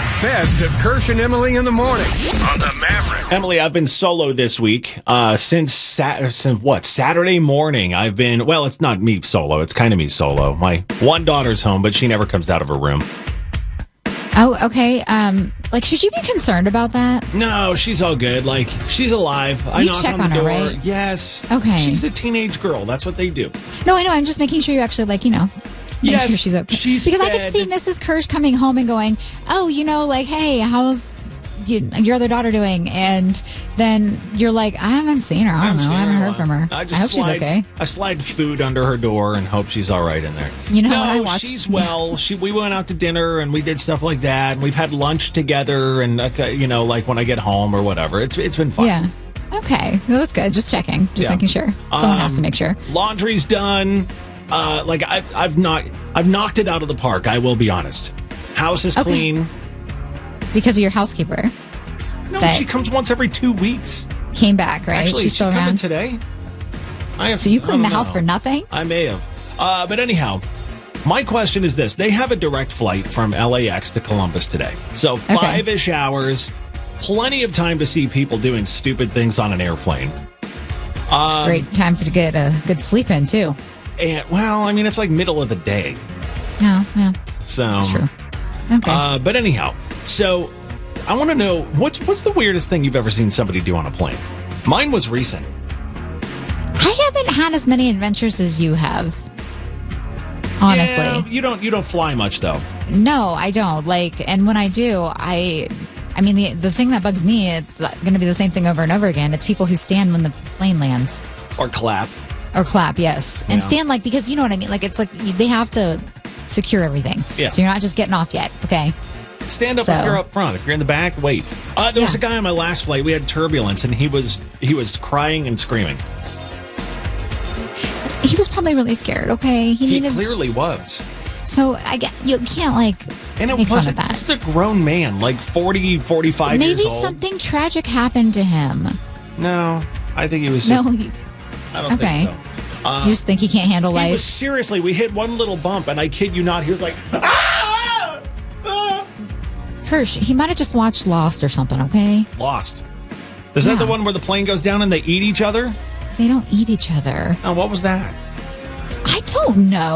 Best of Kirsch and Emily in the morning on the Maverick. Emily, I've been solo this week since Saturday morning. I've been, well, it's not me solo. It's kind of me solo. My one daughter's home, but she never comes out of her room. Oh, okay. Should you be concerned about that? No, she's all good. Like, she's alive. I knock check on the on her, door. right? Yes. Okay. She's a teenage girl. That's what they do. No, I know. I'm just making sure you actually, make Yes, sure she's okay. she's because fed. I could see Mrs. Kirsch coming home and going, oh, hey, how's your other daughter doing? And then you're like, I haven't seen her. I don't know. I haven't heard from her. I hope she's okay. I slide food under her door and hope she's all right in there. When I watched, she's well. We went out to dinner and we did stuff like that. And we've had lunch together and, when I get home or whatever. It's been fun. Yeah. Okay. Well, that's good. Just checking. Just making sure. Someone has to make sure. Laundry's done. I've knocked it out of the park. I will be honest. House is clean. Because of your housekeeper. No, she comes once every 2 weeks. Came back, right? Actually, she's still coming around today. So you cleaned the house for nothing? I may have. But anyhow, my question is this. They have a direct flight from LAX to Columbus today. So 5-ish hours, plenty of time to see people doing stupid things on an airplane. Great time to get a good sleep in, too. And, it's like middle of the day. Yeah. So, that's true. Okay. But anyhow, so I want to know what's the weirdest thing you've ever seen somebody do on a plane? Mine was recent. I haven't had as many adventures as you have. Honestly, yeah, you don't fly much though. No, I don't. And when I do, the thing that bugs me, it's going to be the same thing over and over again. It's people who stand when the plane lands or clap. Or clap, yes. And stand because you know what I mean? It's like they have to secure everything. Yeah. So you're not just getting off yet, okay? Stand up if you're up front. If you're in the back, wait. There was a guy on my last flight. We had turbulence, and he was crying and screaming. He was probably really scared, okay? He clearly was. So I get you can't and it make fun wasn't. of that. This is a grown man, 40, 45 years old. Maybe something tragic happened to him. No, I think he was just... I don't think so. You just think he can't handle life? Seriously, we hit one little bump, and I kid you not, he was like, ah! Ah! Kirsch, he might have just watched Lost or something, okay? Lost. Is that the one where the plane goes down and they eat each other? They don't eat each other. Oh, what was that? I don't know.